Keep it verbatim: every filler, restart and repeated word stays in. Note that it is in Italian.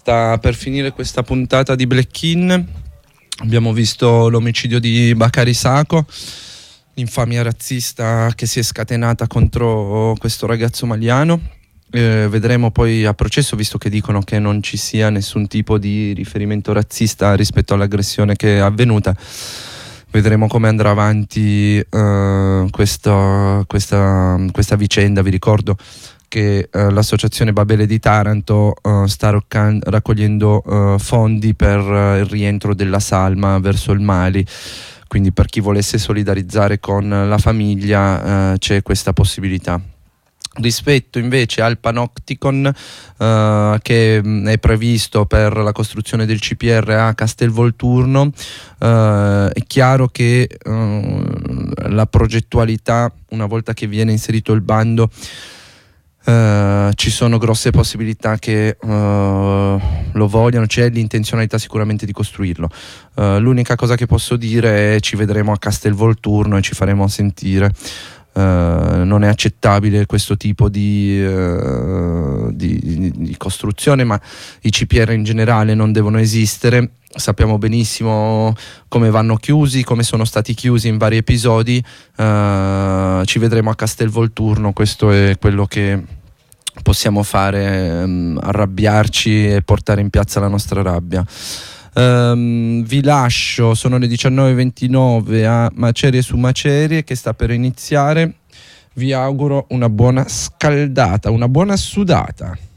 sta per finire questa puntata di Black In. Abbiamo visto l'omicidio di Bakary Sako, l'infamia razzista che si è scatenata contro questo ragazzo maliano. Eh, vedremo poi a processo, visto che dicono che non ci sia nessun tipo di riferimento razzista rispetto all'aggressione che è avvenuta. Vedremo come andrà avanti uh, questa, questa, questa vicenda. Vi ricordo che uh, l'associazione Babele di Taranto uh, sta roccan- raccogliendo uh, fondi per uh, il rientro della salma verso il Mali, quindi per chi volesse solidarizzare con la famiglia uh, c'è questa possibilità. Rispetto invece al Panopticon uh, che mh, è previsto per la costruzione del C P R a Castelvolturno, uh, è chiaro che uh, la progettualità, una volta che viene inserito il bando, uh, ci sono grosse possibilità che uh, lo vogliano, c'è l'intenzionalità sicuramente di costruirlo. Uh, l'unica cosa che posso dire è ci vedremo a Castelvolturno e ci faremo sentire. Uh, non è accettabile questo tipo di, uh, di, di, di costruzione, ma i C P R in generale non devono esistere. Sappiamo benissimo come vanno chiusi, come sono stati chiusi in vari episodi. Uh, ci vedremo a Castelvolturno, questo è quello che possiamo fare, um, arrabbiarci e portare in piazza la nostra rabbia. Um, vi lascio, sono le diciannove e ventinove a Macerie su Macerie che sta per iniziare. Vi auguro una buona scaldata, una buona sudata.